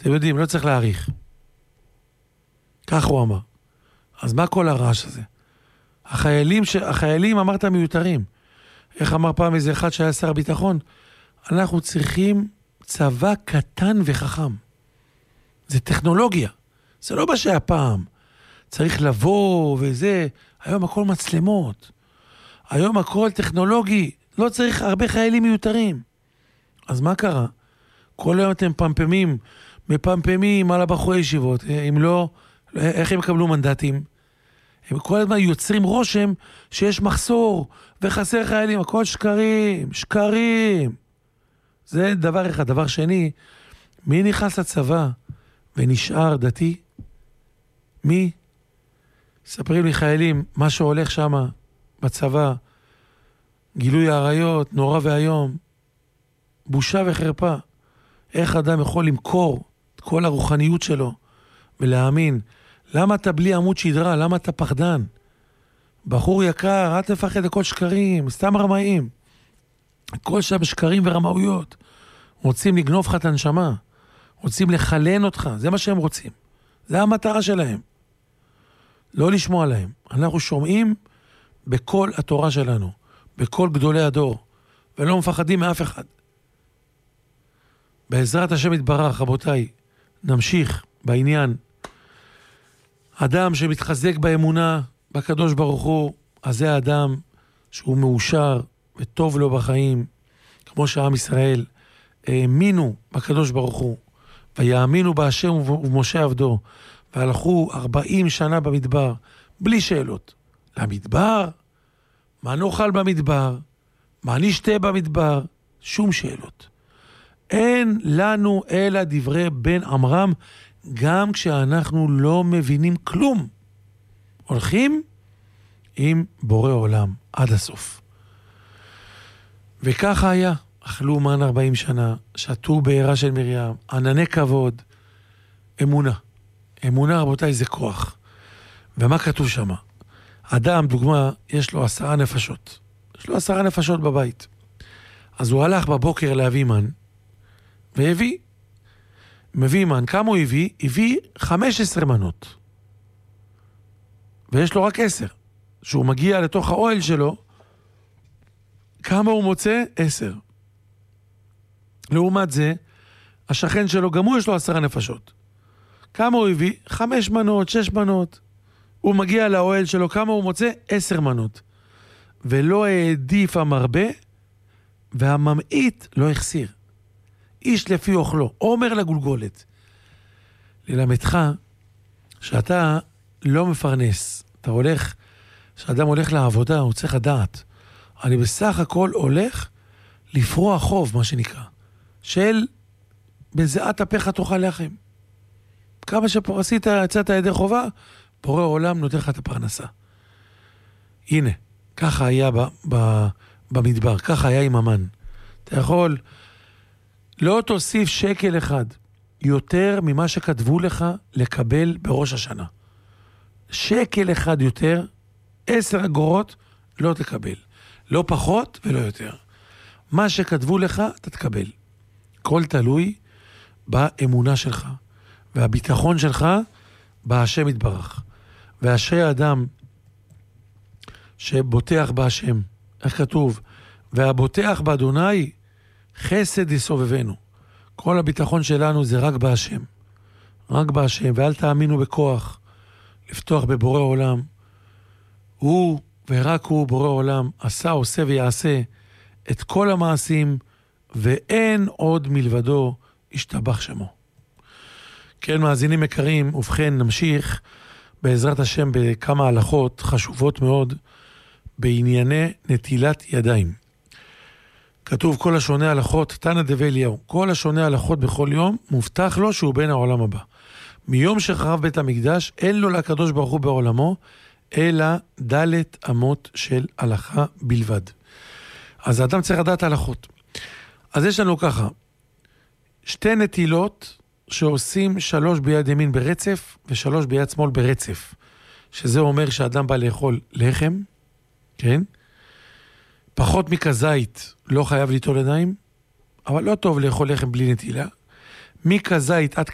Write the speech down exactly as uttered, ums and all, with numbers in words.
אתם יודעים, לא צריך להעריך. כך הוא אמר. אז מה כל הרעש הזה? החיילים, ש... החיילים אמרת מיותרים. איך אמר פעם איזה אחד שהיה שר הביטחון? אנחנו צריכים צבא קטן וחכם. זה טכנולוגיה. זה לא מה שהיה פעם. צריך לבוא וזה. היום הכל מצלמות. היום הכל טכנולוגי. לא צריך הרבה חיילים מיותרים. אז מה קרה? כל היום אתם פמפמים, מפמפמים על הבחורי ישיבות. אם לא, איך הם יקבלו מנדטים? הם כל הזמן יוצרים רושם שיש מחסור וחסר חיילים. הכל שקרים, שקרים. זה דבר אחד. דבר שני, מי נכנס לצבא ונשאר דתי? מי? ספרים לי חיילים, מה שהולך שם בצבא, גילוי העריות, נורא והיום, בושה וחרפה. איך אדם יכול למכור את כל הרוחניות שלו ולהאמין? למה אתה בלי עמוד שדרה? למה אתה פחדן? בחור יקר, אל תפחד, הכל שקרים, סתם רמאים. הכל שם שקרים ורמאויות. רוצים לגנוב לך את הנשמה. רוצים לחלן אותך. זה מה שהם רוצים. זה המטרה שלהם. לא לשמוע להם. אנחנו שומעים בכל התורה שלנו. בכל גדולי הדור. ולא מפחדים מאף אחד. בעזרת השם יתברך, רבותיי, נמשיך בעניין. אדם שמתחזק באמונה בקדוש ברוך הוא, אז זה האדם שהוא מאושר וטוב לו בחיים, כמו שעם ישראל האמינו בקדוש ברוך הוא, ויאמינו בהשם ובמשה עבדו, והלכו ארבעים שנה במדבר, בלי שאלות. למדבר? מה נאכל במדבר? מה נשתה במדבר? שום שאלות. אין לנו אלא דברי בן עמרם, גם כשאנחנו לא מבינים כלום. הולכים עם בורא עולם עד הסוף. וככה היה. אכלו מן ארבעים שנה, שתו בעירה של מרים, ענני כבוד, אמונה. אמונה, רבותיי, זה כוח. ומה כתוב שם? אדם, דוגמה, יש לו עשרה נפשות. יש לו עשרה נפשות בבית. אז הוא הלך בבוקר להביא מן, והביא. מביא מן. כמה הוא הביא? הביא חמש עשרה מנות. ויש לו רק עשר. כשהוא מגיע לתוך האוהל שלו, כמה הוא מוצא? עשר. לעומת זה, השכן שלו, גם הוא יש לו עשרה נפשות. כמה הוא הביא? חמש מנות, שש מנות. הוא מגיע לאוהל שלו, כמה הוא מוצא? עשר מנות. ולא העדיף המרבה, והממעיט לא החסיר. איש לפי אוכלו, אומר לגולגולת. ללמדך, שאתה לא מפרנס. אתה הולך, כשאדם הולך לעבודה, הוא צריך לדעת. אני בסך הכל הולך לפרוע חוב, מה שנקרא. של בזיעת אפיך תאכל לחם. כמה שפה עשית, יצאת ידי חובה, בורא עולם נותן לך את הפרנסה. הנה, ככה היה ב, ב, במדבר, ככה היה עם המן. אתה יכול, לא תוסיף שקל אחד, יותר ממה שכתבו לך לקבל בראש השנה. שקל אחד יותר, עשר אגורות, לא תקבל. לא פחות ולא יותר. מה שכתבו לך, אתה תקבל. כל תלוי באמונה שלך, והביטחון שלך בהשם יתברך. ואשרי האדם שבוטח בהשם, איך כתוב? והבוטח באדוני חסד יסובבנו. כל הביטחון שלנו זה רק בהשם. רק בהשם, ואל תאמינו בכוח לפתוח בבורא עולם. הוא ורק הוא בורא עולם עשה, עושה ויעשה את כל המעשים, ואין עוד מלבדו ישתבח שמו. כן, מאזינים יקרים, ובכן נמשיך בעזרת השם בכמה הלכות חשובות מאוד בענייני נטילת ידיים. כתוב כל השונה הלכות, תנא דבי אליהו, כל השונה הלכות בכל יום, מובטח לו שהוא בן העולם הבא. מיום שחרב בית המקדש, אין לו לקדוש ברוך הוא בעולמו, אלא דלת אמות של הלכה בלבד. אז האדם צריך לדעת הלכות. אז יש לנו ככה, שתי נטילות שעושים שלוש ביד ימין ברצף, ושלוש ביד שמאל ברצף. שזה אומר שאדם בא לאכול לחם, כן? פחות מכזית לא חייב ליטול ידיים, אבל לא טוב לאכול לחם בלי נטילה. מכזית עד